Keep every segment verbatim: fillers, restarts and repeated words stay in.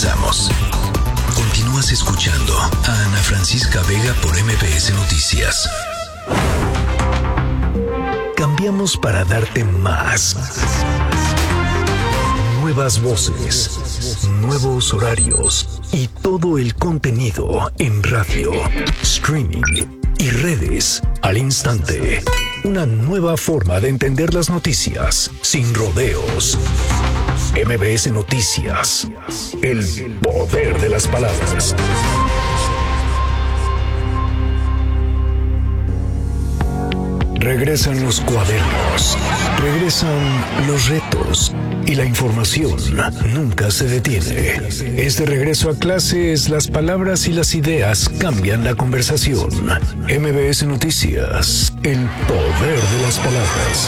regresamos. Continúas escuchando a Ana Francisca Vega por M B S Noticias. Cambiamos para darte más. Nuevas voces, nuevos horarios y todo el contenido en radio, streaming y redes al instante. Una nueva forma de entender las noticias sin rodeos. M B S Noticias. El poder de las palabras. Regresan los cuadernos, regresan los retos y la información nunca se detiene. Es de regreso a clases, las palabras y las ideas cambian la conversación. M B S Noticias, el poder de las palabras.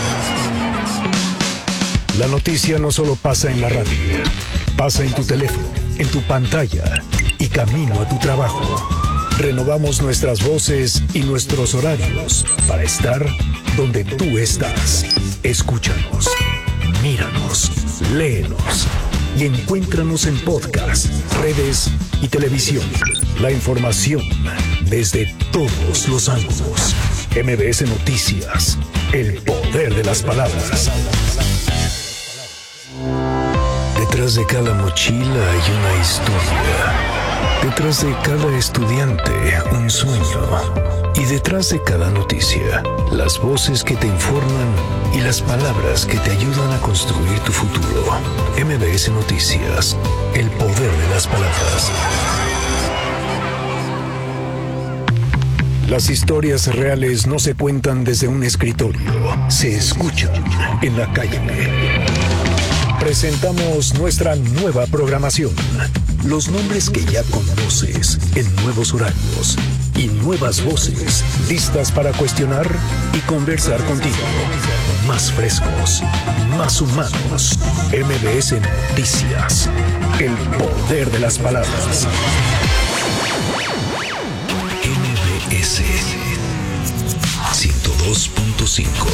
La noticia no solo pasa en la radio, pasa en tu teléfono, en tu pantalla y camino a tu trabajo. Renovamos nuestras voces y nuestros horarios para estar donde tú estás. Escúchanos, míranos, léenos y encuéntranos en podcast, redes y televisión. La información desde todos los ángulos. M B S Noticias, el poder de las palabras. Detrás de cada mochila hay una historia. Detrás de cada estudiante, un sueño. Y detrás de cada noticia, las voces que te informan y las palabras que te ayudan a construir tu futuro. M B S Noticias, el poder de las palabras. Las historias reales no se cuentan desde un escritorio, se escuchan en la calle. Presentamos nuestra nueva programación. Los nombres que ya conoces en nuevos horarios y nuevas voces listas para cuestionar y conversar contigo. Más frescos, más humanos. M B S Noticias, el poder de las palabras. M B S ciento dos punto cinco.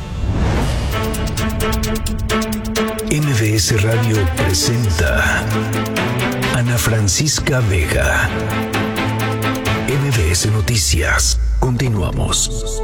M B S Radio presenta Ana Francisca Vega. M B S Noticias. Continuamos.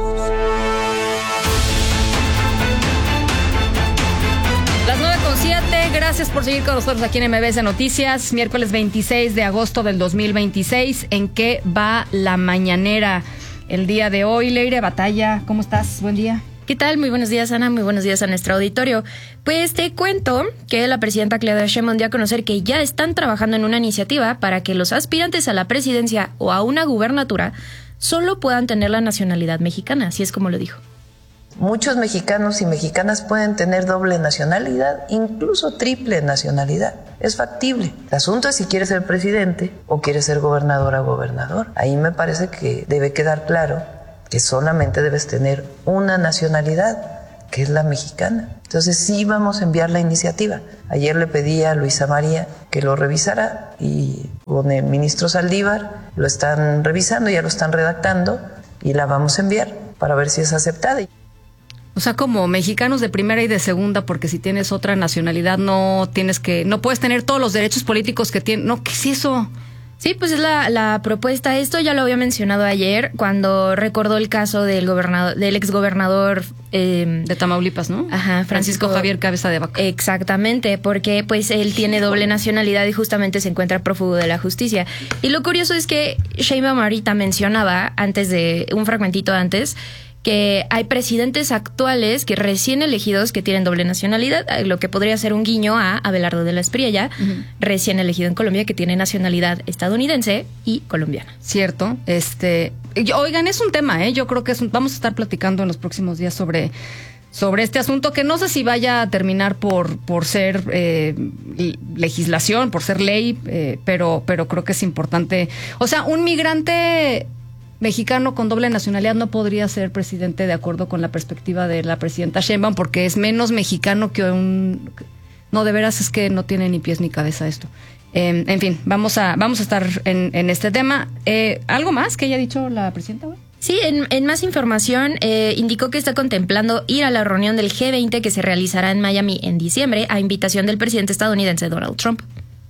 Las nueve con siete, gracias por seguir con nosotros aquí en M B S Noticias. Miércoles veintiséis de agosto del dos mil veintiséis. ¿En qué va la mañanera el día de hoy? Leire Batalla, ¿cómo estás? Buen día. ¿Qué tal? Muy buenos días, Ana. Muy buenos días a nuestro auditorio. Pues te cuento que la presidenta Claudia Sheinbaum dio a conocer que ya están trabajando en una iniciativa para que los aspirantes a la presidencia o a una gubernatura solo puedan tener la nacionalidad mexicana, así es como lo dijo. Muchos mexicanos y mexicanas pueden tener doble nacionalidad, incluso triple nacionalidad. Es factible. El asunto es si quieres ser presidente o quieres ser gobernadora o gobernador. Ahí me parece que debe quedar claro que solamente debes tener una nacionalidad, que es la mexicana. Entonces sí vamos a enviar la iniciativa. Ayer le pedí a Luisa María que lo revisara y con el ministro Saldívar lo están revisando, ya lo están redactando y la vamos a enviar para ver si es aceptada. O sea, como mexicanos de primera y de segunda, porque si tienes otra nacionalidad no tienes que, no puedes tener todos los derechos políticos que tienes. No, ¿qué es eso? Sí, pues es la, la propuesta. Esto ya lo había mencionado ayer cuando recordó el caso del gobernador, del exgobernador eh, de Tamaulipas, ¿no? Ajá, Francisco, Francisco Javier Cabeza de Vaca. Exactamente, porque pues él tiene doble nacionalidad y justamente se encuentra prófugo de la justicia. Y lo curioso es que Sheinbaum ahorita mencionaba antes de un fragmentito antes que hay presidentes actuales que recién elegidos que tienen doble nacionalidad, lo que podría ser un guiño a Abelardo de la Espriella, uh-huh. recién elegido en Colombia, que tiene nacionalidad estadounidense y colombiana. Cierto. Este, oigan, es un tema, ¿eh? Yo creo que es un, vamos a estar platicando en los próximos días sobre sobre este asunto que no sé si vaya a terminar por por ser eh, legislación, por ser ley, eh, pero pero creo que es importante. O sea, un migrante mexicano con doble nacionalidad no podría ser presidente de acuerdo con la perspectiva de la presidenta Sheinbaum porque es menos mexicano que un... No, de veras es que no tiene ni pies ni cabeza esto. Eh, en fin, vamos a vamos a estar en, en este tema. Eh, ¿Algo más que haya dicho la presidenta hoy? Sí, en, en más información, eh, indicó que está contemplando ir a la reunión del G veinte que se realizará en Miami en diciembre a invitación del presidente estadounidense Donald Trump.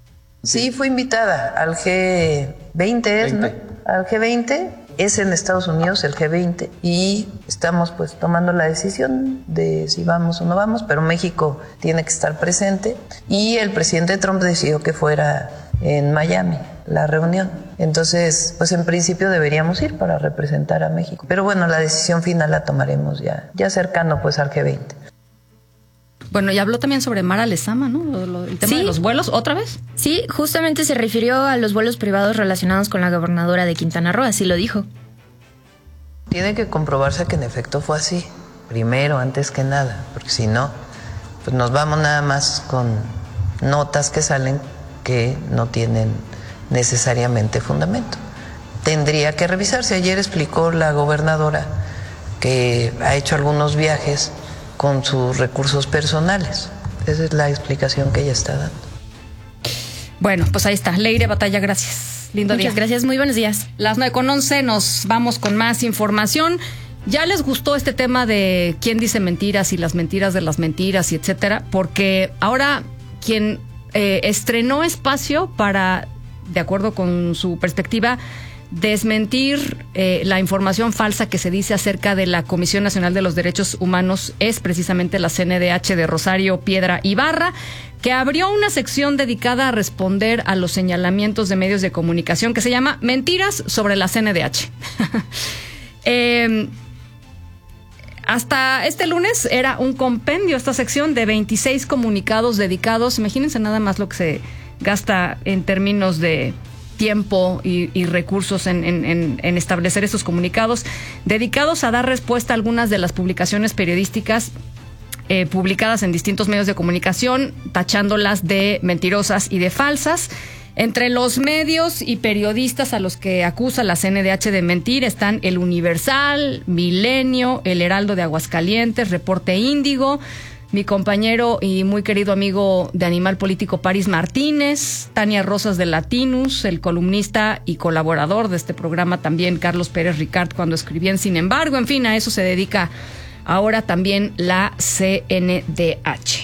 Sí, fue invitada al G veinte, ¿no? Al G veinte, es en Estados Unidos el G veinte, y estamos pues tomando la decisión de si vamos o no vamos, pero México tiene que estar presente, y el presidente Trump decidió que fuera en Miami la reunión. Entonces, pues en principio deberíamos ir para representar a México. Pero bueno, la decisión final la tomaremos ya, ya cercano pues al G veinte. Bueno, y habló también sobre Mara Lezama, ¿no? Lo, el tema ¿Sí? de los vuelos, ¿otra vez? Sí, justamente se refirió a los vuelos privados relacionados con la gobernadora de Quintana Roo, así lo dijo. Tiene que comprobarse que en efecto fue así, primero, antes que nada, porque si no, pues nos vamos nada más con notas que salen que no tienen necesariamente fundamento. Tendría que revisarse. Ayer explicó la gobernadora que ha hecho algunos viajes con sus recursos personales. Esa es la explicación que ella está dando. Bueno, pues ahí está. Leire Batalla, gracias. Lindo día. Muchas gracias, muy buenos días. Las nueve con once, nos vamos con más información. ¿Ya les gustó este tema de quién dice mentiras y las mentiras de las mentiras y etcétera? Porque ahora quien eh, estrenó espacio para, de acuerdo con su perspectiva, desmentir eh, la información falsa que se dice acerca de la Comisión Nacional de los Derechos Humanos es precisamente la C N D H de Rosario Piedra Ibarra, que abrió una sección dedicada a responder a los señalamientos de medios de comunicación que se llama Mentiras sobre la C N D H. eh, Hasta este lunes era un compendio esta sección de veintiséis comunicados dedicados. Imagínense nada más lo que se gasta en términos de tiempo y, y recursos en, en, en establecer estos comunicados, dedicados a dar respuesta a algunas de las publicaciones periodísticas eh, publicadas en distintos medios de comunicación, tachándolas de mentirosas y de falsas. Entre los medios y periodistas a los que acusa la C N D H de mentir están El Universal, Milenio, El Heraldo de Aguascalientes, Reporte Índigo, mi compañero y muy querido amigo de Animal Político París Martínez, Tania Rosas de Latinus, el columnista y colaborador de este programa también Carlos Pérez Ricard cuando escribía en Sin embargo, en fin, a eso se dedica ahora también la C N D H.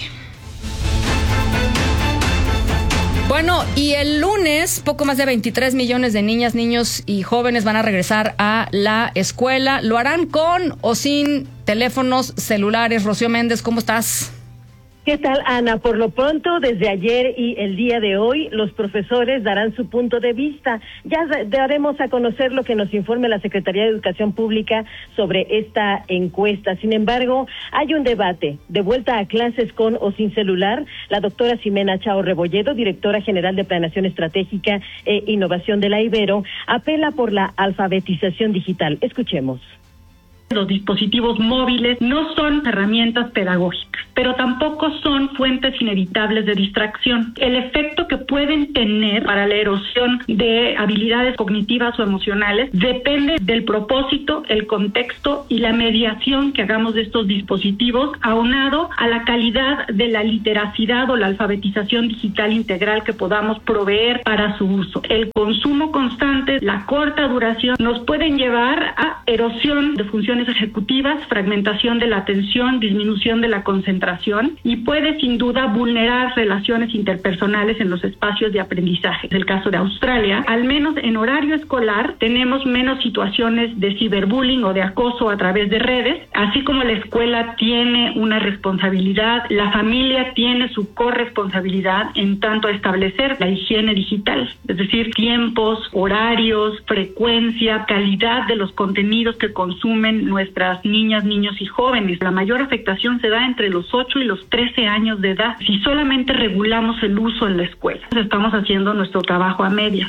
Bueno, y el lunes, poco más de veintitrés millones de niñas, niños y jóvenes van a regresar a la escuela. Lo harán con o sin teléfonos celulares. Rocío Méndez, ¿cómo estás? ¿Qué tal, Ana? Por lo pronto, desde ayer y el día de hoy, los profesores darán su punto de vista. Ya daremos a conocer lo que nos informe la Secretaría de Educación Pública sobre esta encuesta. Sin embargo, hay un debate. De vuelta a clases con o sin celular, la doctora Ximena Chao Rebolledo, directora general de Planeación Estratégica e Innovación de la Ibero, apela por la alfabetización digital. Escuchemos. Los dispositivos móviles no son herramientas pedagógicas, pero tampoco son fuentes inevitables de distracción. El efecto que pueden tener para la erosión de habilidades cognitivas o emocionales depende del propósito, el contexto y la mediación que hagamos de estos dispositivos, aunado a la calidad de la literacidad o la alfabetización digital integral que podamos proveer para su uso. El consumo constante, la corta duración, nos pueden llevar a erosión de funciones ejecutivas, fragmentación de la atención, disminución de la concentración y puede sin duda vulnerar relaciones interpersonales en los espacios de aprendizaje. En el caso de Australia, al menos en horario escolar tenemos menos situaciones de ciberbullying o de acoso a través de redes, así como la escuela tiene una responsabilidad, la familia tiene su corresponsabilidad en tanto a establecer la higiene digital, es decir, tiempos, horarios, frecuencia, calidad de los contenidos que consumen nuestras niñas, niños y jóvenes. La mayor afectación se da entre los ocho y los trece años de edad. Si solamente regulamos el uso en la escuela, estamos haciendo nuestro trabajo a medias.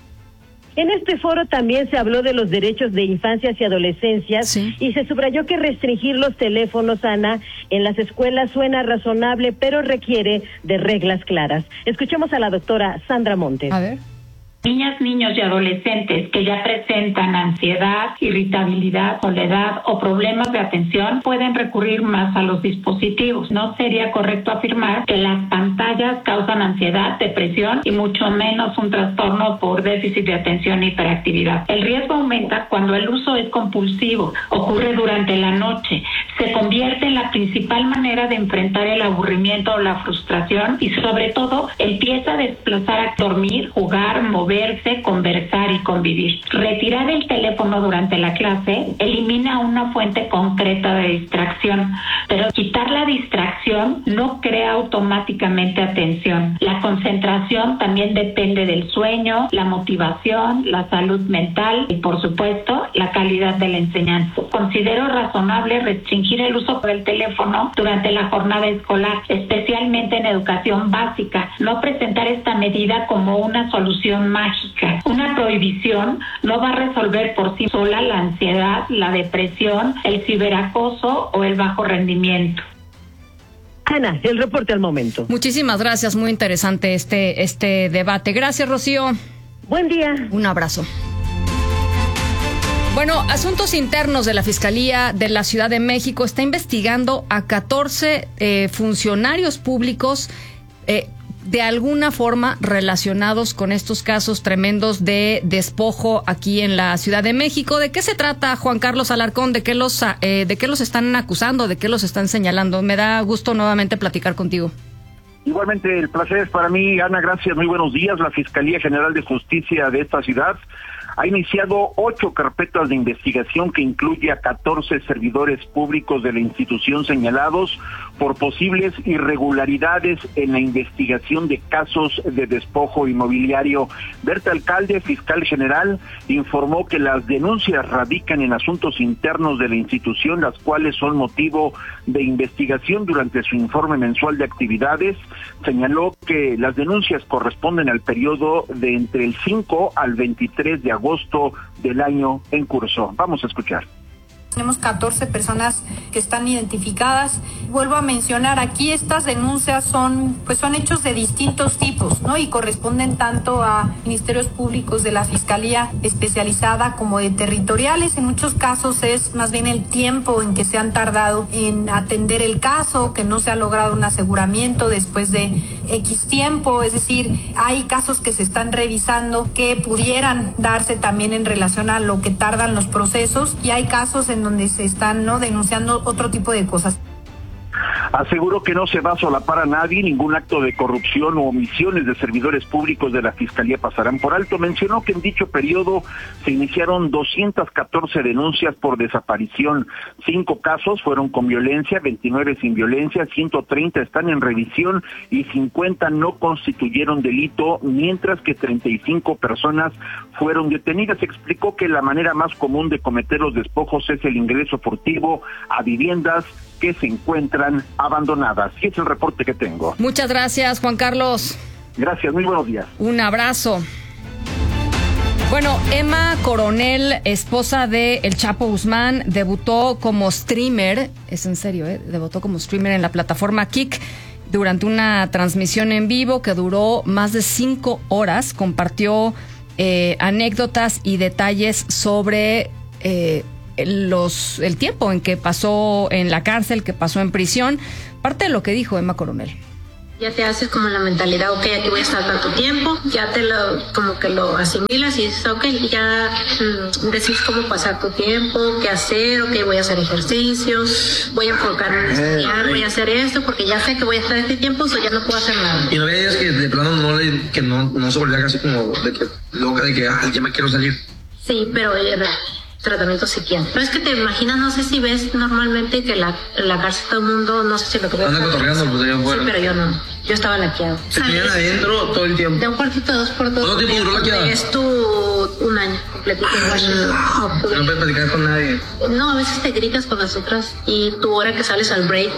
En este foro también se habló de los derechos de infancias y adolescencias, sí, y se subrayó que restringir los teléfonos, Ana, en las escuelas suena razonable, pero requiere de reglas claras. Escuchemos a la doctora Sandra Montes. A ver. Niñas, niños y adolescentes que ya presentan ansiedad, irritabilidad, soledad o problemas de atención pueden recurrir más a los dispositivos. No sería correcto afirmar que las pantallas causan ansiedad, depresión y mucho menos un trastorno por déficit de atención e hiperactividad. El riesgo aumenta cuando el uso es compulsivo, ocurre durante la noche, se convierte en la principal manera de enfrentar el aburrimiento o la frustración y sobre todo empieza a desplazar a dormir, jugar, mover, conversar y convivir. Retirar el teléfono durante la clase elimina una fuente concreta de distracción, pero quitar la distracción no crea automáticamente atención. La concentración también depende del sueño, la motivación, la salud mental y, por supuesto, la calidad de la enseñanza. Considero razonable restringir el uso del teléfono durante la jornada escolar, especialmente en educación básica. No presentar esta medida como una solución mágica. Una prohibición no va a resolver por sí sola la ansiedad, la depresión, el ciberacoso o el bajo rendimiento. Ana, el reporte al momento. Muchísimas gracias, muy interesante este, este debate. Gracias, Rocío. Buen día. Un abrazo. Bueno, Asuntos Internos de la Fiscalía de la Ciudad de México está investigando a catorce eh, funcionarios públicos eh, de alguna forma relacionados con estos casos tremendos de despojo aquí en la Ciudad de México. ¿De qué se trata, Juan Carlos Alarcón? ¿De qué los, eh, de qué los están acusando? ¿De qué los están señalando? Me da gusto nuevamente platicar contigo. Igualmente, el placer es para mí, Ana, gracias, muy buenos días. La Fiscalía General de Justicia de esta ciudad ha iniciado ocho carpetas de investigación que incluye a catorce servidores públicos de la institución señalados por posibles irregularidades en la investigación de casos de despojo inmobiliario. Berta Alcalde, fiscal general, informó que las denuncias radican en asuntos internos de la institución, las cuales son motivo de investigación durante su informe mensual de actividades. Señaló que las denuncias corresponden al periodo de entre el cinco al veintitrés de agosto del año en curso. Vamos a escuchar. Tenemos catorce personas que están identificadas. Vuelvo a mencionar, aquí estas denuncias son, pues son hechos de distintos tipos, ¿no? Y corresponden tanto a ministerios públicos de la Fiscalía especializada como de territoriales. En muchos casos es más bien el tiempo en que se han tardado en atender el caso, que no se ha logrado un aseguramiento después de X tiempo. Es decir, hay casos que se están revisando que pudieran darse también en relación a lo que tardan los procesos, y hay casos en donde se están, ¿no?, denunciando otro tipo de cosas. Aseguró que no se va a solapar a nadie, ningún acto de corrupción o omisiones de servidores públicos de la Fiscalía pasarán por alto. Mencionó que en dicho periodo se iniciaron doscientas catorce denuncias por desaparición, cinco casos fueron con violencia, veintinueve sin violencia, ciento treinta están en revisión y cincuenta no constituyeron delito, mientras que treinta y cinco personas fueron detenidas. Explicó que la manera más común de cometer los despojos es el ingreso furtivo a viviendas que se encuentran abandonadas. Y es el reporte que tengo. Muchas gracias, Juan Carlos. Gracias, muy buenos días. Un abrazo. Bueno, Emma Coronel, esposa de El Chapo Guzmán, debutó como streamer, es en serio, ¿eh? debutó como streamer en la plataforma Kik durante una transmisión en vivo que duró más de cinco horas. Compartió eh, anécdotas y detalles sobre eh, los el tiempo en que pasó en la cárcel, que pasó en prisión. Parte de lo que dijo Emma Coronel. Ya te haces como la mentalidad, ok, aquí voy a estar tanto tiempo, ya te lo, como que lo asimilas y dices, ok, ya mmm, decís cómo pasar tu tiempo, qué hacer, ok, voy a hacer ejercicios, voy a enfocarme en estudiar, voy a hacer esto, porque ya sé que voy a estar este tiempo, o so ya no puedo hacer nada. Y no veías que de plano no, le, que no, no se volvía casi como de que loca, de que, ah, ya me quiero salir. Sí, pero era tratamiento psiquiátrico. Pero es que te imaginas, no sé si ves normalmente que la, la cárcel todo el mundo, no sé si lo que veo. Anda cotorreando, pues allá afuera. Sí, pero yo no. Yo estaba laqueado. ¿Se tenían adentro todo el tiempo? De un cuartito de dos por dos. ¿Cuánto tiempo duró laqueada? Es tu un año completito. Ah, no puedes platicar con nadie. No, a veces te gritas con las otras y tu hora que sales al break.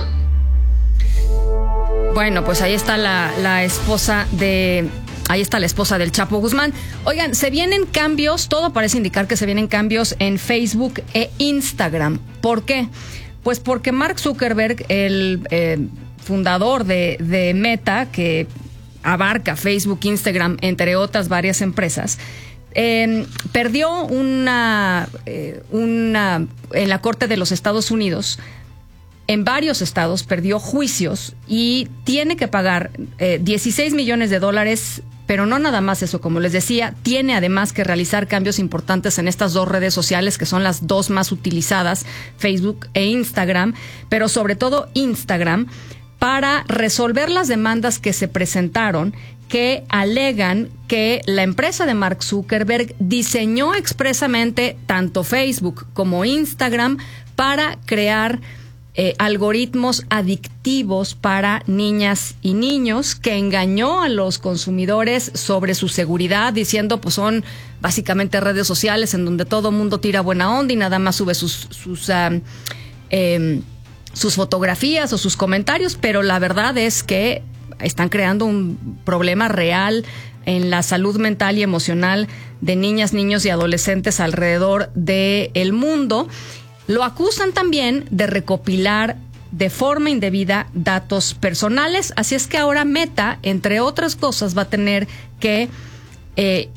Bueno, pues ahí está la, la esposa de... Ahí está la esposa del Chapo Guzmán. Oigan, se vienen cambios, todo parece indicar que se vienen cambios en Facebook e Instagram. ¿Por qué? Pues porque Mark Zuckerberg, el eh, fundador de, de Meta, que abarca Facebook, Instagram, entre otras varias empresas, eh, perdió una, eh, una, en la Corte de los Estados Unidos, en varios estados, perdió juicios y tiene que pagar eh, dieciséis millones de dólares. Pero no nada más eso, como les decía, tiene además que realizar cambios importantes en estas dos redes sociales que son las dos más utilizadas, Facebook e Instagram, pero sobre todo Instagram, para resolver las demandas que se presentaron que alegan que la empresa de Mark Zuckerberg diseñó expresamente tanto Facebook como Instagram para crear Eh, algoritmos adictivos para niñas y niños, que engañó a los consumidores sobre su seguridad, diciendo pues son básicamente redes sociales en donde todo mundo tira buena onda y nada más sube sus sus, um, eh, sus fotografías o sus comentarios, pero la verdad es que están creando un problema real en la salud mental y emocional de niñas, niños y adolescentes alrededor del mundo. Lo acusan también de recopilar de forma indebida datos personales, así es que ahora Meta, entre otras cosas, va a tener que eh,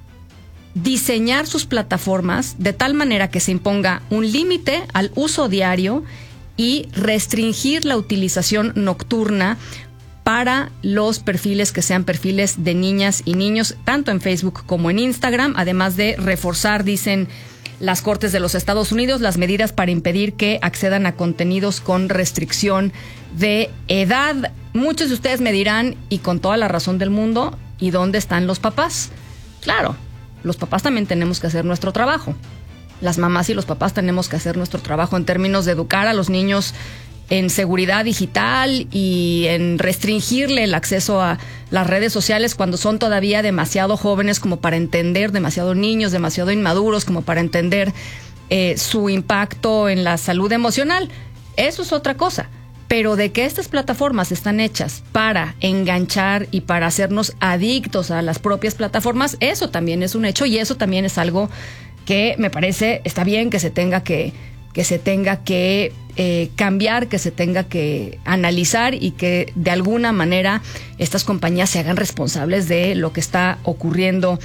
diseñar sus plataformas de tal manera que se imponga un límite al uso diario y restringir la utilización nocturna para los perfiles que sean perfiles de niñas y niños, tanto en Facebook como en Instagram, además de reforzar, dicen las Cortes de los Estados Unidos, las medidas para impedir que accedan a contenidos con restricción de edad. Muchos de ustedes me dirán, y con toda la razón del mundo, ¿y dónde están los papás? Claro, los papás también tenemos que hacer nuestro trabajo. Las mamás y los papás tenemos que hacer nuestro trabajo en términos de educar a los niños en seguridad digital y en restringirle el acceso a las redes sociales cuando son todavía demasiado jóvenes como para entender, demasiado niños, demasiado inmaduros como para entender eh, su impacto en la salud emocional. Eso es otra cosa. Pero de que estas plataformas están hechas para enganchar y para hacernos adictos a las propias plataformas, eso también es un hecho y eso también es algo que me parece está bien que se tenga que que se tenga que eh, cambiar, que se tenga que analizar y que de alguna manera estas compañías se hagan responsables de lo que está ocurriendo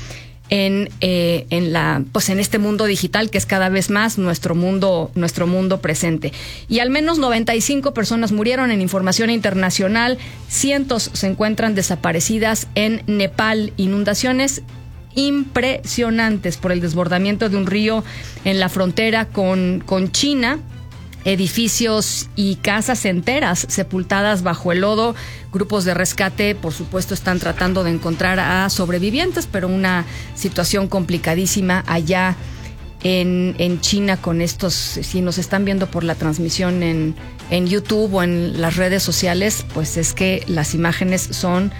en eh, en la pues en este mundo digital que es cada vez más nuestro mundo nuestro mundo presente. Y al menos noventa y cinco personas murieron en información internacional, cientos se encuentran desaparecidas en Nepal, inundaciones impresionantes por el desbordamiento de un río en la frontera con, con China, edificios y casas enteras sepultadas bajo el lodo. Grupos de rescate, por supuesto, están tratando de encontrar a sobrevivientes, pero una situación complicadísima allá en, en China con estos, si nos están viendo por la transmisión en, en YouTube o en las redes sociales, pues es que las imágenes son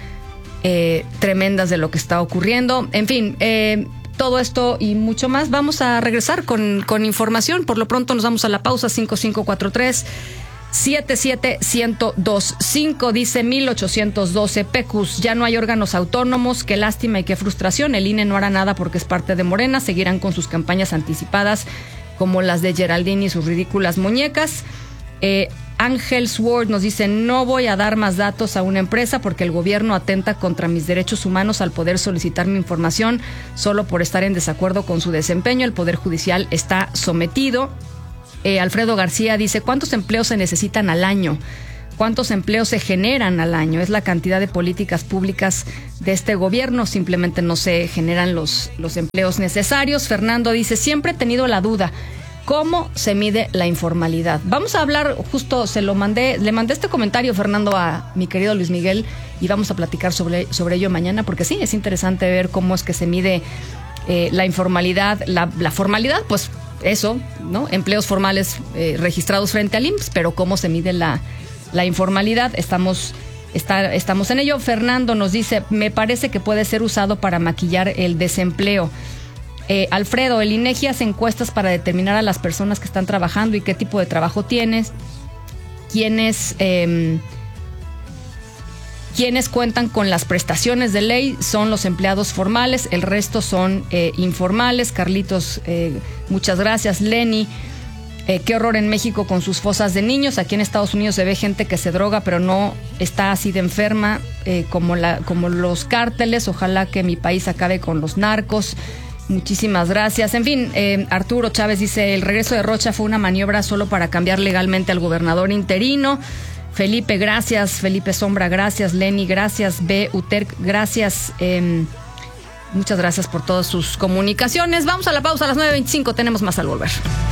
Eh, tremendas de lo que está ocurriendo. En fin, eh, todo esto y mucho más. Vamos a regresar con, con información. Por lo pronto nos vamos a la pausa. Cinco cinco cuatro tres siete siete uno cero dos cinco. Dice mil ochocientos doce Pecus, ya no hay órganos autónomos. Qué lástima y qué frustración. El I N E no hará nada porque es parte de Morena. Seguirán con sus campañas anticipadas como las de Geraldine y sus ridículas muñecas. Eh, Ángel Sword nos dice, no voy a dar más datos a una empresa porque el gobierno atenta contra mis derechos humanos al poder solicitar mi información solo por estar en desacuerdo con su desempeño. El Poder Judicial está sometido. Eh, Alfredo García dice, ¿cuántos empleos se necesitan al año? ¿Cuántos empleos se generan al año? Es la cantidad de políticas públicas de este gobierno. Simplemente no se generan los, los empleos necesarios. Fernando dice, siempre he tenido la duda. ¿Cómo se mide la informalidad? Vamos a hablar, justo se lo mandé, le mandé este comentario, Fernando, a mi querido Luis Miguel, y vamos a platicar sobre, sobre ello mañana, porque sí, es interesante ver cómo es que se mide eh, la informalidad, la, la formalidad, pues eso, ¿no? Empleos formales eh, registrados frente al I M S S, pero cómo se mide la, la informalidad, estamos, está, estamos en ello. Fernando nos dice, me parece que puede ser usado para maquillar el desempleo. Eh, Alfredo, el INEGI hace encuestas para determinar a las personas que están trabajando y qué tipo de trabajo tienes, quiénes, eh, quienes cuentan con las prestaciones de ley son los empleados formales, el resto son eh, informales. Carlitos, eh, muchas gracias. Lenny, Eh, qué horror en México con sus fosas de niños. Aquí en Estados Unidos se ve gente que se droga, pero no está así de enferma eh, como, la, como los cárteles. Ojalá que mi país acabe con los narcos. Muchísimas gracias. En fin, eh, Arturo Chávez dice, el regreso de Rocha fue una maniobra solo para cambiar legalmente al gobernador interino. Felipe, gracias. Felipe Sombra, gracias. Lenny, gracias. B. Uterc, gracias. Eh, muchas gracias por todas sus comunicaciones. Vamos a la pausa a las nueve veinticinco. Tenemos más al volver.